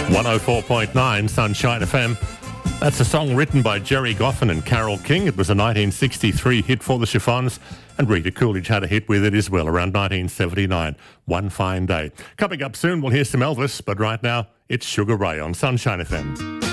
104.9 Sunshine FM. That's a song written by Jerry Goffin and Carole King. It was a 1963 hit for the Chiffons, and Rita Coolidge had a hit with it as well around 1979. One Fine Day. Coming up soon, we'll hear some Elvis, but right now, it's Sugar Ray on Sunshine FM.